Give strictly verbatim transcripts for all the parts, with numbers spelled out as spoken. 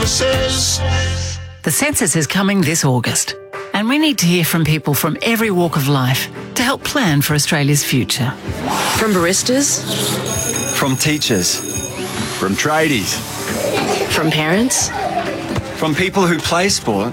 census. The census is coming this August, and we need to hear from people from every walk of life to help plan for Australia's future. From baristas, from teachers, from tradies, from parents, from people who play sport,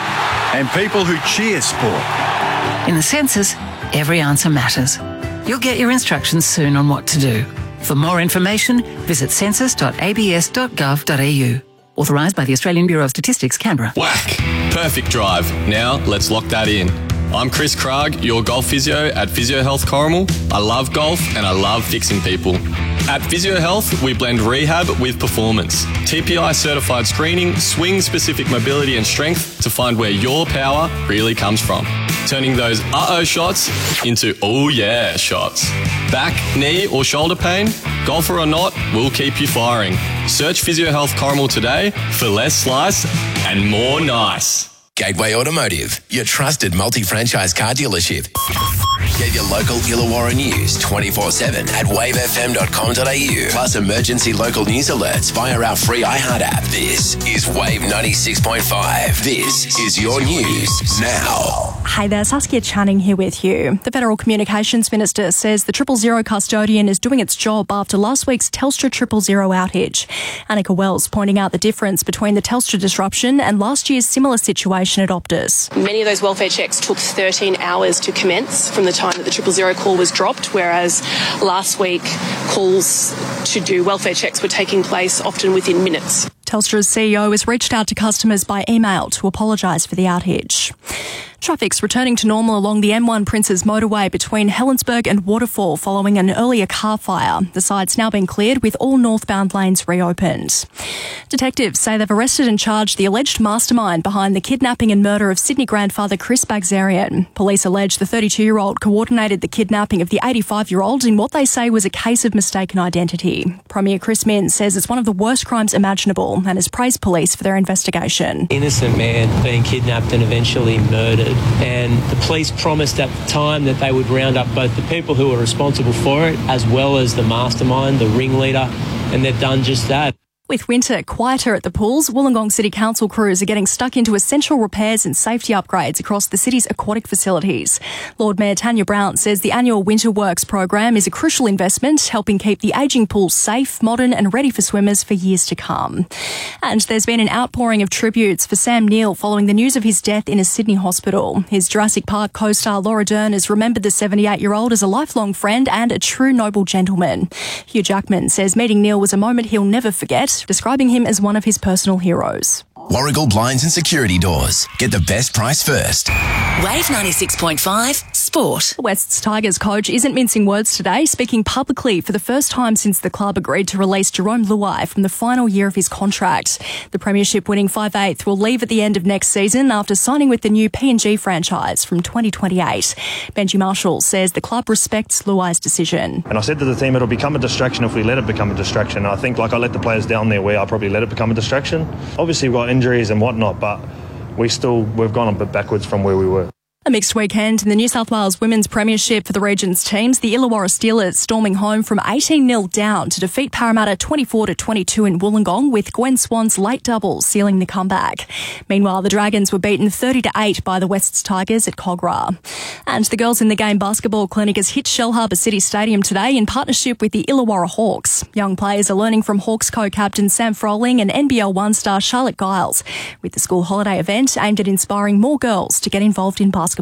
and people who cheer sport. In the census, every answer matters. You'll get your instructions soon on what to do. For more information, visit census dot a b s dot gov dot a u. Authorised by the Australian Bureau of Statistics, Canberra. Whack! Perfect drive. Now, let's lock that in. I'm Chris Krug, your golf physio at Physio Health Corrimal. I love golf and I love fixing people. At Physio Health, we blend rehab with performance. T P I certified screening, swing-specific mobility and strength to find where your power really comes from. Turning those uh-oh shots into oh yeah shots. Back, knee or shoulder pain? Golfer or not, we'll keep you firing. Search Physio Health Corrimal today for less slice and more nice. Gateway Automotive, your trusted multi-franchise car dealership. Get your local Illawarra news twenty-four seven at wave f m dot com dot a u. Plus emergency local news alerts via our free iHeart app. This is Wave ninety-six point five. This is your news now. Hey there, Saskia Channing here with you. The Federal Communications Minister says the Triple Zero custodian is doing its job after last week's Telstra Triple Zero outage. Annika Wells pointing out the difference between the Telstra disruption and last year's similar situation at Optus. Many of those welfare checks took thirteen hours to commence from the time that the Triple Zero call was dropped, whereas last week calls to do welfare checks were taking place often within minutes. Telstra's C E O has reached out to customers by email to apologise for the outage. Traffic's returning to normal along the M one Princes motorway between Helensburgh and Waterfall following an earlier car fire. The site's now been cleared with all northbound lanes reopened. Detectives say they've arrested and charged the alleged mastermind behind the kidnapping and murder of Sydney grandfather Chris Bagzarian. Police allege the thirty-two-year-old coordinated the kidnapping of the eighty-five-year-old in what they say was a case of mistaken identity. Premier Chris Minns says it's one of the worst crimes imaginable and has praised police for their investigation. Innocent man being kidnapped and eventually murdered. And the police promised at the time that they would round up both the people who were responsible for it as well as the mastermind, the ringleader, and they've done just that. With winter quieter at the pools, Wollongong City Council crews are getting stuck into essential repairs and safety upgrades across the city's aquatic facilities. Lord Mayor Tanya Brown says the annual Winter Works program is a crucial investment, helping keep the ageing pools safe, modern and ready for swimmers for years to come. And there's been an outpouring of tributes for Sam Neill following the news of his death in a Sydney hospital. His Jurassic Park co-star Laura Dern has remembered the seventy-eight-year-old as a lifelong friend and a true noble gentleman. Hugh Jackman says meeting Neill was a moment he'll never forget, describing him as one of his personal heroes. Warragul Blinds and Security Doors. Get the best price first. Wave ninety-six point five Sport. West's Tigers coach isn't mincing words today, speaking publicly for the first time since the club agreed to release Jerome Luai from the final year of his contract. The premiership-winning five eighth will leave at the end of next season after signing with the new P and G franchise from twenty twenty-eight. Benji Marshall says the club respects Luai's decision. And I said to the team, it'll become a distraction if we let it become a distraction. I think like I let the players down there where I probably let it become a distraction. Obviously, we've got injuries and whatnot, but we still, we've gone a bit backwards from where we were. A mixed weekend in the New South Wales Women's Premiership for the region's teams. The Illawarra Steelers storming home from eighteen nil down to defeat Parramatta twenty-four to twenty-two in Wollongong, with Gwen Swan's late double sealing the comeback. Meanwhile, the Dragons were beaten thirty to eight by the West's Tigers at Cogra. And the Girls in the Game basketball clinic has hit Shellharbour City Stadium today in partnership with the Illawarra Hawks. Young players are learning from Hawks co-captain Sam Froling and N B L one star Charlotte Giles, with the school holiday event aimed at inspiring more girls to get involved in basketball.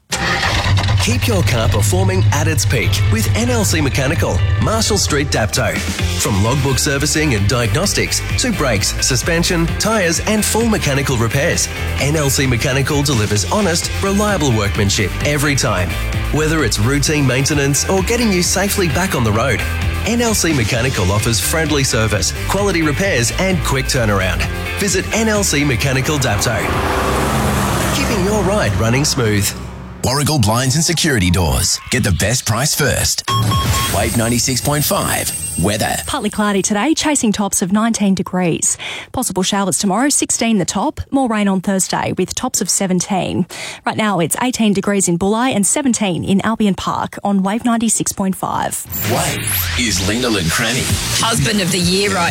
Keep your car performing at its peak with N L C Mechanical, Marshall Street, Dapto. From logbook servicing and diagnostics to brakes, suspension, tyres and full mechanical repairs, N L C Mechanical delivers honest, reliable workmanship every time. Whether it's routine maintenance or getting you safely back on the road, N L C Mechanical offers friendly service, quality repairs and quick turnaround. Visit N L C Mechanical Dapto. Keeping your ride running smooth. Warragul Blinds and Security Doors. Get the best price first. Wave ninety-six point five. Weather. Partly cloudy today, chasing tops of nineteen degrees. Possible showers tomorrow, sixteen the top. More rain on Thursday with tops of seventeen. Right now it's eighteen degrees in Bulli and seventeen in Albion Park on Wave ninety-six point five. Wave is Linda and Cranny. Husband of the year right